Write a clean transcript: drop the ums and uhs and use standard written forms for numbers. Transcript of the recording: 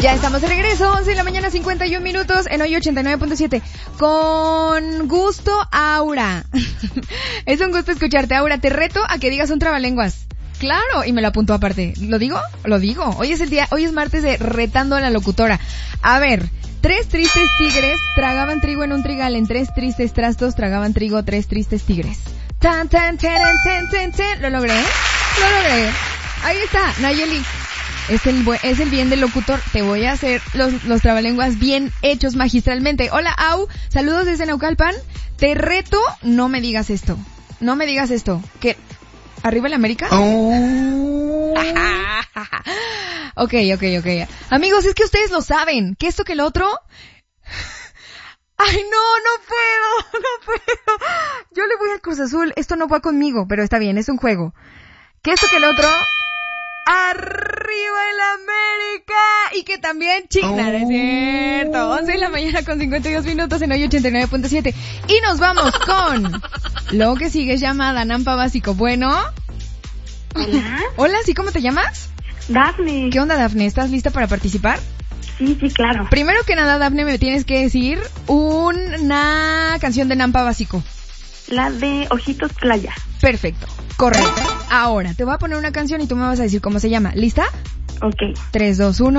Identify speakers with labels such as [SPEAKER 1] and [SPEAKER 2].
[SPEAKER 1] Ya estamos de regreso, 11 de la mañana, 51 minutos, en hoy 89.7. Con gusto, Aura. Es un gusto escucharte, Aura. Te reto a que digas un trabalenguas. Claro, y me lo apuntó aparte. ¿Lo digo? Lo digo. Hoy es martes de Retando a la Locutora. A ver, 3 tristes tigres tragaban trigo en un trigal. En 3 tristes trastos tragaban trigo 3 tristes tigres. Tan, tan, tan, tan, tan, tan. ¿Lo logré? Lo logré. Ahí está, Nayeli. Es el bien del locutor. Te voy a hacer los trabalenguas bien hechos magistralmente. Hola, Au. Saludos desde Naucalpan. Te reto, no me digas esto. No me digas esto. ¿Qué? ¿Arriba el América?
[SPEAKER 2] Oh.
[SPEAKER 1] Ok. Amigos, es que ustedes lo saben. ¿Qué esto que el otro? Ay, no puedo. Yo le voy al Cruz Azul. Esto no va conmigo, pero está bien, es un juego. ¿Qué esto que el otro? ¡Arriba el América! Y que también Chignar, es cierto. 11 de la mañana con 52 minutos en hoy 89.7. Y nos vamos con lo que sigue, llamada Nampa Básico. Bueno.
[SPEAKER 3] Hola.
[SPEAKER 1] Hola, ¿sí? ¿Cómo te llamas?
[SPEAKER 3] Dafne.
[SPEAKER 1] ¿Qué onda, Dafne? ¿Estás lista para participar?
[SPEAKER 3] Sí, claro.
[SPEAKER 1] Primero que nada, Dafne, me tienes que decir una canción de Nampa Básico.
[SPEAKER 3] La de Ojitos Playa.
[SPEAKER 1] Perfecto, correcto. Ahora, te voy a poner una canción y tú me vas a decir cómo se llama. ¿Lista?
[SPEAKER 3] Ok.
[SPEAKER 1] 3, 2, 1.